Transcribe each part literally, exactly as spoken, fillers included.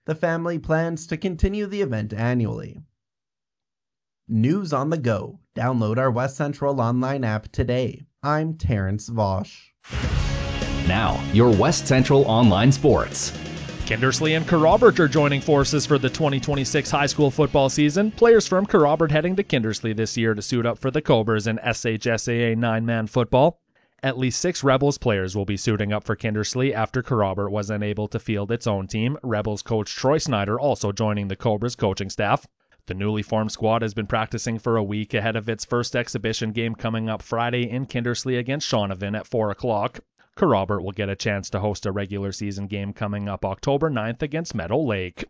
The family plans to continue the event annually. News on the go. Download our West Central online app today. I'm Terrence Vosch. Now, your West Central Online Sports. Kindersley and Kerrobert are joining forces for the twenty twenty-six high school football season. Players from Kerrobert heading to Kindersley this year to suit up for the Cobras in S H S A A nine-man football. At least six Rebels players will be suiting up for Kindersley after Kerrobert was unable to field its own team. Rebels coach Troy Snyder also joining the Cobras coaching staff. The newly formed squad has been practicing for a week ahead of its first exhibition game coming up Friday in Kindersley against Shaunavon at four o'clock. Kerrobert will get a chance to host a regular season game coming up October ninth against Meadow Lake.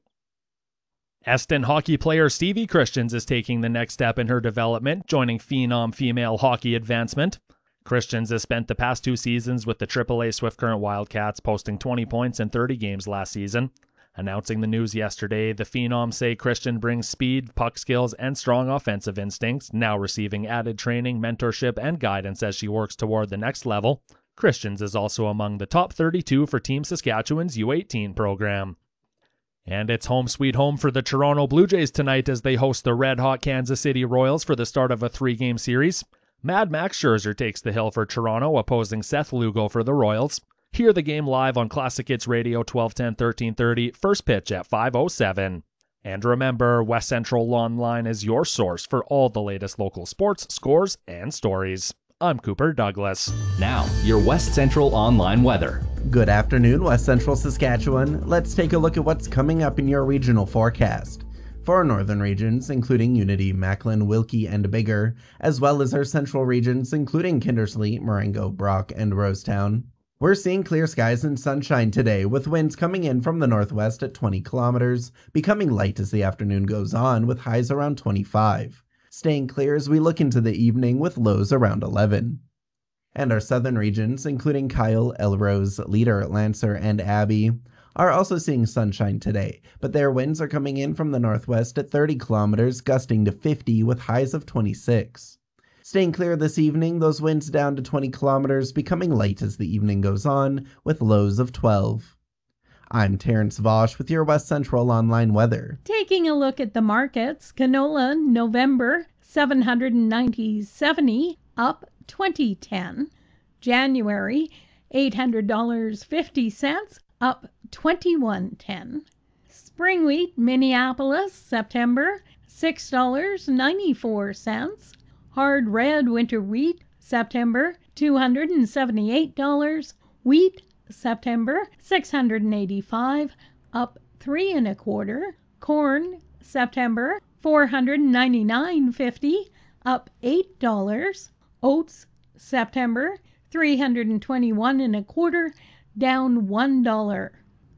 Eston hockey player Stevie Christians is taking the next step in her development, joining Phenom Female Hockey Advancement. Christians has spent the past two seasons with the triple A Swift Current Wildcats, posting twenty points in thirty games last season. Announcing the news yesterday, the Phenoms say Christian brings speed, puck skills, and strong offensive instincts, now receiving added training, mentorship, and guidance as she works toward the next level. Christians is also among the top thirty-two for Team Saskatchewan's U eighteen program. And it's home sweet home for the Toronto Blue Jays tonight as they host the red-hot Kansas City Royals for the start of a three-game series. Mad Max Scherzer takes the hill for Toronto, opposing Seth Lugo for the Royals. Hear the game live on Classic Hits Radio twelve ten, thirteen thirty, first pitch at five oh seven. And remember, West Central Online is your source for all the latest local sports, scores, and stories. I'm Cooper Douglas. Now, your West Central Online weather. Good afternoon, West Central Saskatchewan. Let's take a look at what's coming up in your regional forecast. For our northern regions, including Unity, Macklin, Wilkie, and Biggar, as well as our central regions, including Kindersley, Marengo, Brock, and Rosetown, we're seeing clear skies and sunshine today, with winds coming in from the northwest at twenty kilometers, becoming light as the afternoon goes on, with highs around twenty-five. Staying clear as we look into the evening, with lows around eleven. And our southern regions, including Kyle, Elrose, Leader, Lancer, and Abbey, are also seeing sunshine today, but their winds are coming in from the northwest at thirty kilometers, gusting to fifty with highs of twenty-six. Staying clear this evening, those winds down to twenty kilometers, becoming light as the evening goes on, with lows of twelve. I'm Terrence Vosch with your West Central Online weather. Taking a look at the markets, canola November seven hundred ninety dollars and seventy cents, up twenty ten. January eight hundred dollars and fifty cents, up twenty-one ten. Spring wheat Minneapolis September six dollars and ninety-four cents. Hard red winter wheat September two hundred seventy-eight dollars. Wheat September six hundred eighty-five dollars, up three and a quarter. Corn September four hundred ninety-nine fifty, up eight dollars. Oats September three hundred twenty-one and a quarter, down one dollar.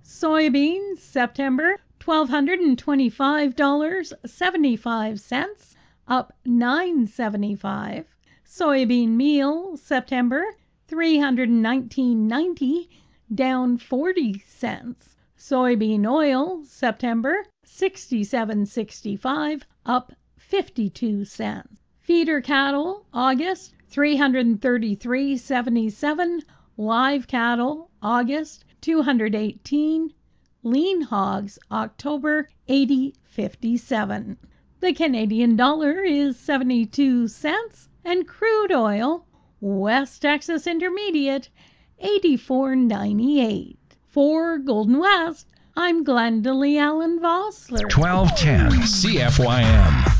Soybeans September twelve hundred twenty-five dollars and seventy-five cents, up nine seventy-five. Soybean meal September three hundred nineteen ninety, down forty cents. Soybean oil September sixty-seven sixty-five, up fifty-two cents. Feeder cattle August three hundred thirty-three seventy-seven, live cattle August two hundred eighteen, lean hogs October eighty fifty-seven. The Canadian dollar is seventy-two cents, and crude oil West Texas Intermediate eighty-four ninety-eight. For Golden West, I'm Glendalee Allen Vossler. twelve ten C F Y M.